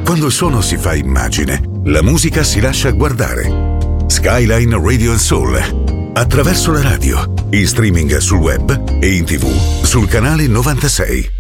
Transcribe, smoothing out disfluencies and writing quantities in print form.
Quando il suono si fa immagine, la musica si lascia guardare. Skyline Radio and Soul, attraverso la radio, in streaming sul web e in TV sul canale 96.